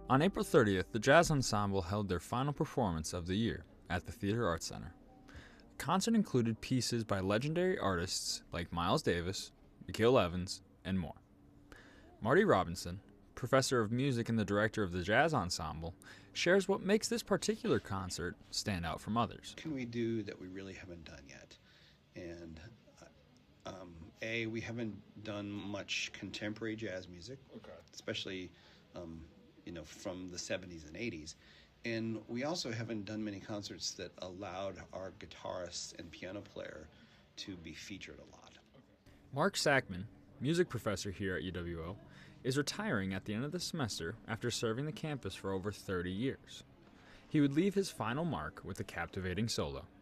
On April 30th, the Jazz Ensemble held their final performance of the year at the Theater Arts Center. The concert included pieces by legendary artists like Miles Davis, McKeel Evans, and more. Marty Robinson, professor of music and the director of the Jazz Ensemble, shares what makes this particular concert stand out from others. What can we do that we really haven't done yet? And we haven't done much contemporary jazz music, especially from the 70s and 80s. And we also haven't done many concerts that allowed our guitarist and piano player to be featured a lot. Mark Sackman, music professor here at UWO, is retiring at the end of the semester after serving the campus for over 30 years. He would leave his final mark with a captivating solo.